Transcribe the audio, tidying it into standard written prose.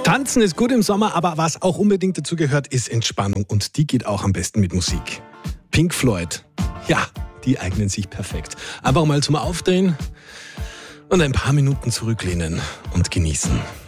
Tanzen ist gut im Sommer, aber was auch unbedingt dazu gehört, ist Entspannung. Und die geht auch am besten mit Musik. Pink Floyd, ja, die eignen sich perfekt. Einfach mal zum Aufdrehen und ein paar Minuten zurücklehnen und genießen.